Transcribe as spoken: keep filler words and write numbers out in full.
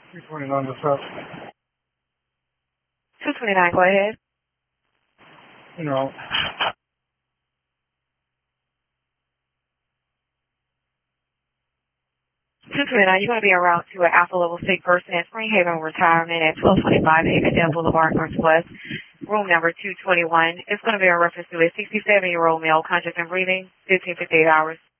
two twenty-nine, what's up? two twenty-nine, go ahead. You know, two twenty-nine, you're going to be around to an Alpha Level six person at Spring Haven Retirement at twelve twenty-five Avondale Boulevard Northwest, room number two twenty-one. It's going to be a reference to a sixty-seven-year-old male, conscious and breathing, fifteen fifty-eight hours.